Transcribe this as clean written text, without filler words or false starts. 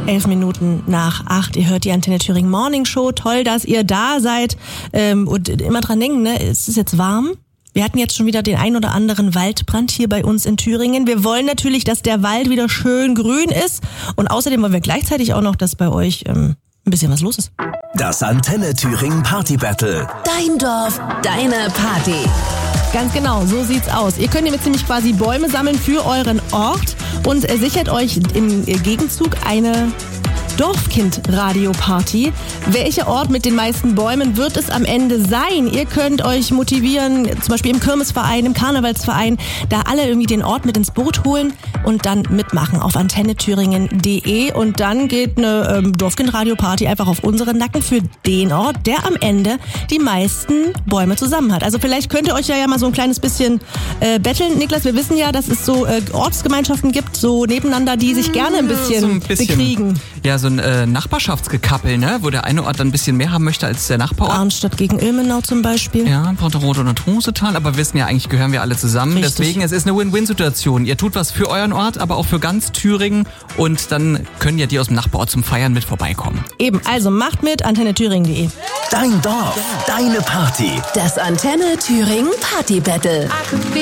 7:11. Ihr hört die Antenne Thüringen Morning Show. Toll, dass ihr da seid. Und immer dran denken, ne? Es ist jetzt warm. Wir hatten jetzt schon wieder den ein oder anderen Waldbrand hier bei uns in Thüringen. Wir wollen natürlich, dass der Wald wieder schön grün ist. Und außerdem wollen wir gleichzeitig auch noch, dass bei euch ein bisschen was los ist. Das Antenne Thüringen Party Battle. Dein Dorf, deine Party. Ganz genau, so sieht's aus. Ihr könnt jetzt nämlich quasi Bäume sammeln für euren Ort und sichert euch im Gegenzug eine Dorfkind-Radio-Party. Welcher Ort mit den meisten Bäumen wird es am Ende sein? Ihr könnt euch motivieren, zum Beispiel im Kirmesverein, im Karnevalsverein, da alle irgendwie den Ort mit ins Boot holen und dann mitmachen auf antennethüringen.de und dann geht eine Dorfkind-Radio-Party einfach auf unseren Nacken für den Ort, der am Ende die meisten Bäume zusammen hat. Also vielleicht könnt ihr euch ja mal so ein kleines bisschen betteln. Niklas, wir wissen ja, dass es so Ortsgemeinschaften gibt, so nebeneinander, die sich gerne ein bisschen bekriegen. Ja, so ein Nachbarschaftsgekappel, ne? Wo der eine Ort dann ein bisschen mehr haben möchte als der Nachbarort. Arnstadt gegen Ilmenau zum Beispiel. Ja, Porterode oder Trusetal, aber wir wissen ja, eigentlich gehören wir alle zusammen. Richtig. Deswegen, es ist eine Win-Win-Situation. Ihr tut was für euren Ort, aber auch für ganz Thüringen und dann können ja die aus dem Nachbarort zum Feiern mit vorbeikommen. Eben, also macht mit, antennethüringen.de. Dein Dorf, deine Party. Das Antenne Thüringen Party Battle.